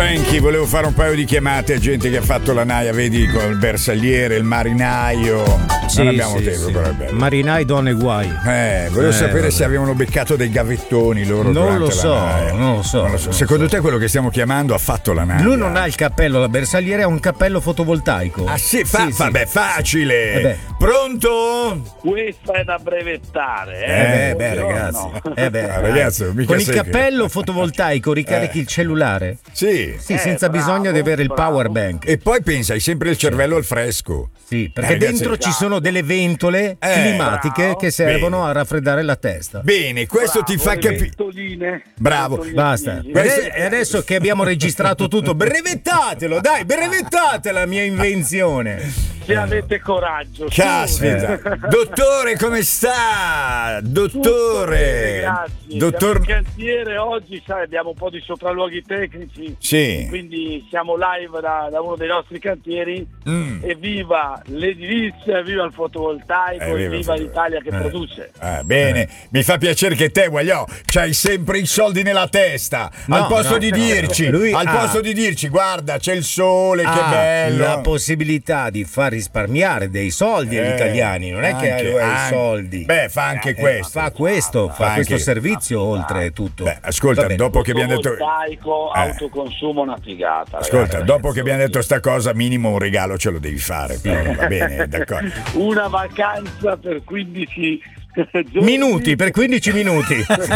Frankie, volevo fare un paio di chiamate a gente che ha fatto la naia, vedi, con il bersagliere, il marinaio. Non abbiamo tempo, però è bello. Marinai, donne guai. Volevo sapere se avevano beccato dei gavettoni loro. Non lo durante la naia. non lo so. Secondo te quello che stiamo chiamando ha fatto la naia? Lui non ha il cappello da bersagliere, ha un cappello fotovoltaico. Ah sì, vabbè, facile. Pronto? Questa è da brevettare. Ragazzi. Ragazzi, con il cappello fotovoltaico ricarichi il cellulare? Sì, senza bisogno di avere il power bank. E poi pensa, hai sempre il cervello al fresco. Sì, perché dentro ci sono delle ventole climatiche che servono a raffreddare la testa. Bene, questo ti fa capire. Bravo, basta. E adesso che abbiamo registrato tutto, brevettatelo, dai, brevettate la mia invenzione. Se avete coraggio. Caspita. Dottore, come sta? Dottore. Grazie. Dottor... Siamo in cantiere oggi, sai, abbiamo un po' di sopralluoghi tecnici. Sì. Quindi siamo live da uno dei nostri cantieri. Evviva l'edilizia, evviva il fotovoltaico, evviva l'Italia che produce. Bene, mi fa piacere che te, Guagliò, c'hai sempre i soldi nella testa. Al posto di dirci, posto di dirci, guarda, c'è il sole, che bello. La possibilità di far risparmiare dei soldi agli italiani, non è che ha i soldi. Beh, fa anche questo. Fa questo servizio oltre tutto. Beh, ascolta, dopo che abbiamo detto autoconsumo una figata. Ascolta, dopo che abbiamo detto sta cosa, minimo un regalo ce lo devi fare. Però, va bene, d'accordo. Una vacanza per 15 minuti, per 15 minuti.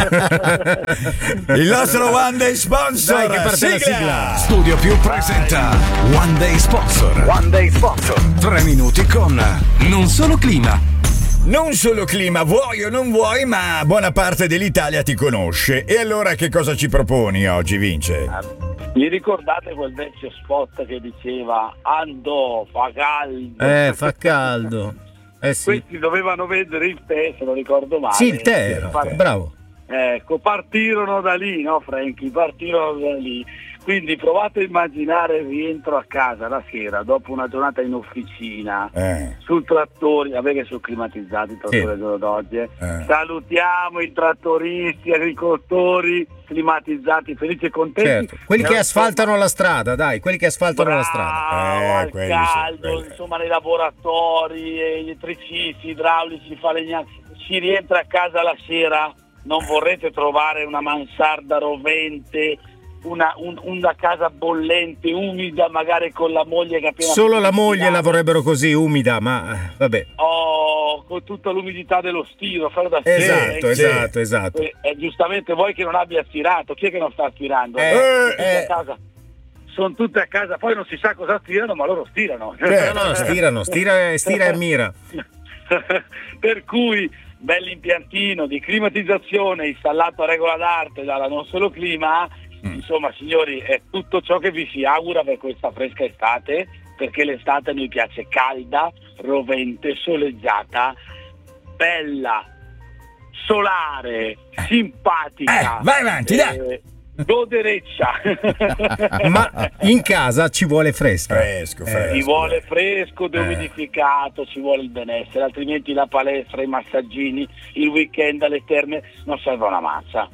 Il nostro One Day Sponsor. Dai, che parte la sigla. Studio Più presenta One Day Sponsor. 3 minuti con Non Solo Clima. Non solo clima, vuoi o non vuoi, ma buona parte dell'Italia ti conosce. E allora che cosa ci proponi oggi, Vince? Mi ricordate quel vecchio spot che diceva andò, fa caldo? Fa caldo. Sì. Questi dovevano vendere il tè, se non ricordo male. Sì, il tè, bravo. Ecco, partirono da lì, no Frankie? Partirono da lì. Quindi provate a immaginare il rientro a casa la sera, dopo una giornata in officina, sul trattore, vabbè che sono climatizzati i trattori al giorno d'oggi. Salutiamo i trattoristi, agricoltori, climatizzati, felici e contenti. Certo. Quelli che asfaltano la strada, dai, quelli che asfaltano la strada. Al caldo, insomma, nei laboratori, gli elettricisti, idraulici, falegnami. Si rientra a casa la sera, non vorrete trovare una mansarda rovente, una casa bollente, umida, magari con la moglie che appena... Solo la moglie la vorrebbero così, umida, ma vabbè. Con tutta l'umidità dello stiro, fare da stiro. Esatto. E giustamente voi che non abbia stirato, chi è che non sta stirando? A casa. Sono tutte a casa, poi non si sa cosa stirano, ma loro stirano. No, stira e mira. Per cui bell'impiantino di climatizzazione installato a regola d'arte dalla Non Solo Clima. Insomma, signori, è tutto ciò che vi si augura per questa fresca estate, perché l'estate a noi piace calda, rovente, soleggiata, bella, solare, simpatica. Vai avanti, dai! Godereccia. Ma in casa ci vuole fresco. Ci vuole fresco, deumidificato, ci vuole il benessere, altrimenti la palestra, i massagini, il weekend alle terme non serve una mazza.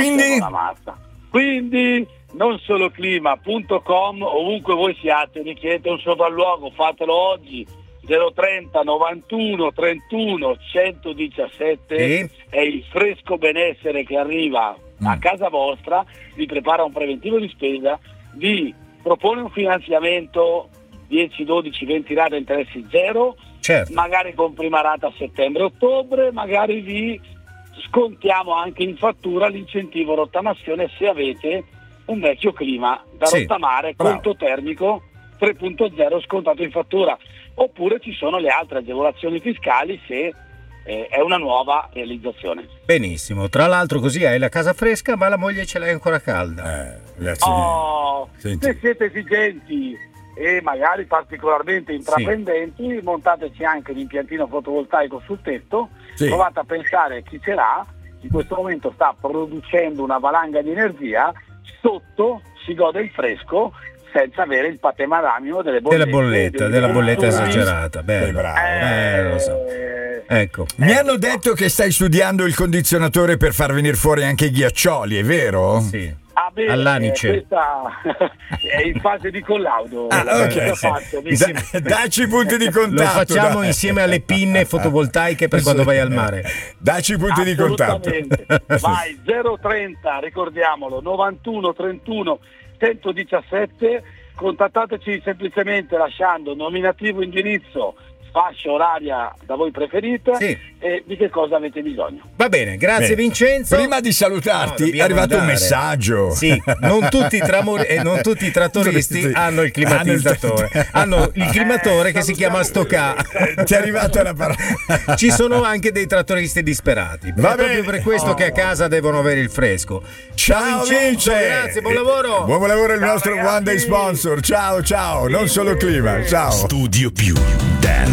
Quindi nonsoloclima.com, ovunque voi siate, richiedete un sopralluogo, fatelo oggi. 030 91 31 117 è il fresco benessere che arriva a casa vostra, vi prepara un preventivo di spesa, vi propone un finanziamento 10, 12, 20 rate a interessi zero, magari con prima rata a settembre-ottobre, magari vi scontiamo anche in fattura l'incentivo rottamazione se avete un vecchio clima da rottamare, conto termico 3.0 scontato in fattura, oppure ci sono le altre agevolazioni fiscali se è una nuova realizzazione. Benissimo, tra l'altro così hai la casa fresca ma la moglie ce l'hai ancora calda. Se siete esigenti e magari particolarmente intraprendenti, montateci anche l'impiantino fotovoltaico sul tetto, provate a pensare chi ce l'ha, in questo momento sta producendo una valanga di energia, sotto si gode il fresco senza avere il patemaramio della bolletta esagerata. Bello. Lo so. Ecco. Mi hanno detto che stai studiando il condizionatore per far venire fuori anche i ghiaccioli, è vero? Sì. bene, all'anice. Questa è in fase di collaudo. Ok. Dacci i punti di contatto. Lo facciamo insieme alle pinne fotovoltaiche per quando vai al mare. Dacci i punti di contatto. Vai, 030, ricordiamolo, 91 31 117. Contattateci semplicemente lasciando nominativo, indirizzo, fascia oraria da voi preferita e di che cosa avete bisogno. Va bene, grazie Vincenzo. Prima di salutarti è arrivato un messaggio. Sì, non tutti i trattoristi hanno il climatizzatore, hanno il climatore che si chiama Stocca. Ti è arrivata una parola. Ci sono anche dei trattoristi disperati. È proprio per questo che a casa devono avere il fresco. Ciao Vince, grazie, buon lavoro. Buon lavoro il nostro One Day Sponsor. Ciao, non solo clima. Ciao. Studio più Dan